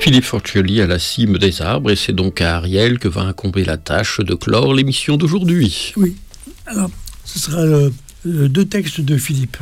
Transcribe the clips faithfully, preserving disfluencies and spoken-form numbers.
Philippe Forcioli à la cime des arbres, et c'est donc à Ariel que va incomber la tâche de clore l'émission d'aujourd'hui. Oui, alors ce sera euh, deux textes de Philippe.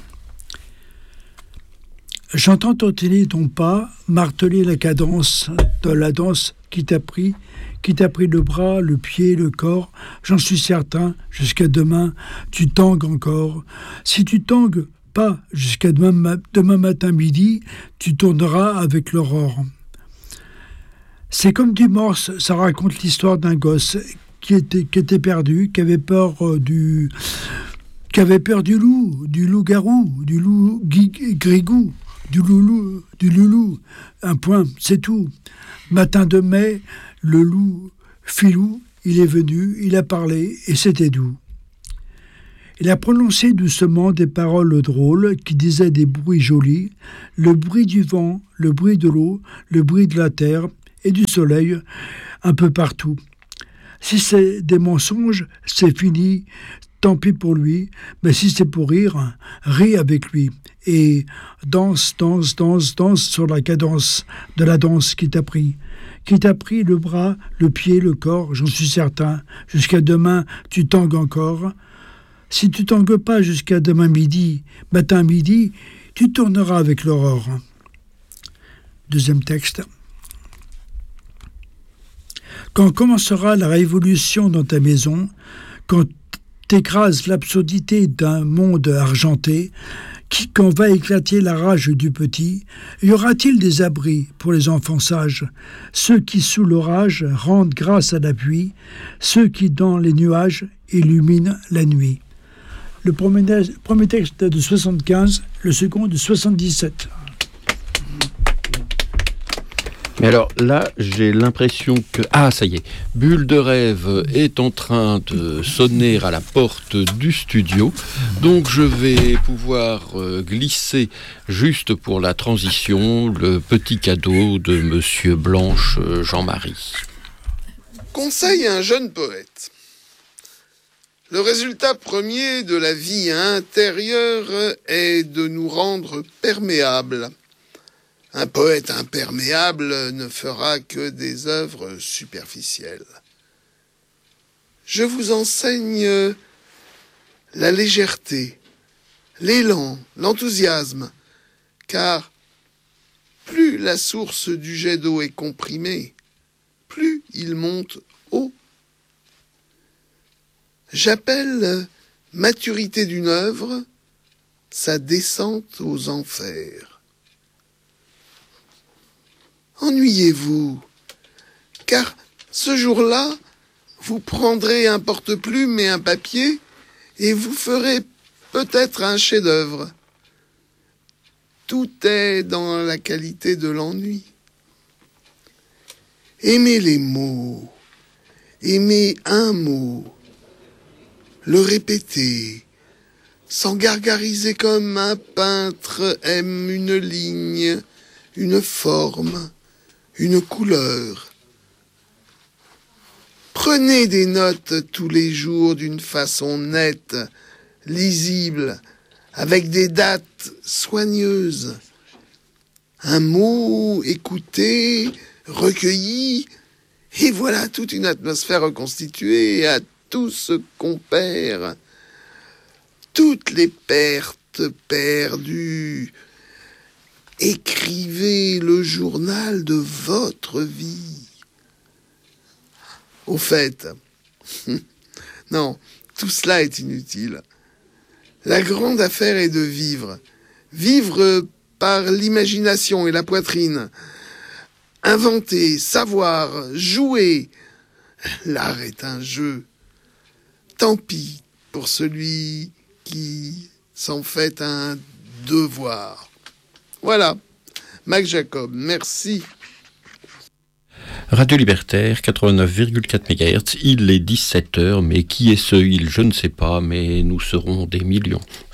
J'entends tonner ton pas, marteler la cadence de la danse qui t'a pris, qui t'a pris le bras, le pied, le corps. J'en suis certain, jusqu'à demain, tu tangues encore. Si tu tangues pas jusqu'à demain, demain matin midi, tu tourneras avec l'aurore. C'est comme du morse, ça raconte l'histoire d'un gosse qui était, qui était perdu, qui avait peur euh, du... qui avait peur du loup, du loup-garou, du loup grigou, du loulou, du loulou. Un point, c'est tout. Matin de mai, le loup filou, il est venu, il a parlé, et c'était doux. Il a prononcé doucement des paroles drôles qui disaient des bruits jolis, le bruit du vent, le bruit de l'eau, le bruit de la terre et du soleil, un peu partout. Si c'est des mensonges, c'est fini, tant pis pour lui, mais si c'est pour rire, ris avec lui. Et danse, danse, danse, danse sur la cadence de la danse qui t'a pris. Qui t'a pris le bras, le pied, le corps, j'en suis certain. Jusqu'à demain, tu tangues encore. Si tu tangues pas jusqu'à demain midi, matin midi, tu tourneras avec l'aurore. Deuxième texte. Quand commencera la révolution dans ta maison, quand t'écrases l'absurdité d'un monde argenté, qui, quand va éclater la rage du petit, y aura-t-il des abris pour les enfants sages, ceux qui sous l'orage rendent grâce à la pluie, ceux qui dans les nuages illuminent la nuit. Le premier, premier texte de soixante-quinze, le second de soixante-dix-sept. Mais alors là, j'ai l'impression que... Ah, ça y est, Bulle de rêve est en train de sonner à la porte du studio. Donc je vais pouvoir euh, glisser, juste pour la transition, le petit cadeau de Monsieur Blanche euh, Jean-Marie. Conseil à un jeune poète. Le résultat premier de la vie intérieure est de nous rendre perméables. Un poète imperméable ne fera que des œuvres superficielles. Je vous enseigne la légèreté, l'élan, l'enthousiasme, car plus la source du jet d'eau est comprimée, plus il monte haut. J'appelle maturité d'une œuvre sa descente aux enfers. Ennuyez-vous, car ce jour-là, vous prendrez un porte-plume et un papier et vous ferez peut-être un chef-d'œuvre. Tout est dans la qualité de l'ennui. Aimez les mots, aimez un mot, le répéter, sans gargariser comme un peintre aime une ligne, une forme, une couleur. Prenez des notes tous les jours d'une façon nette, lisible, avec des dates soigneuses. Un mot écouté, recueilli, et voilà toute une atmosphère reconstituée à tout ce qu'on perd. Toutes les pertes perdues. Écrivez le journal de votre vie. Au fait, non, tout cela est inutile. La grande affaire est de vivre. Vivre par l'imagination et la poitrine. Inventer, savoir, jouer. L'art est un jeu. Tant pis pour celui qui s'en fait un devoir. Voilà, Mac Jacob, merci. Radio Libertaire, quatre-vingt-neuf virgule quatre mégahertz, il est dix-sept heures, mais qui est ce il, je ne sais pas, mais nous serons des millions.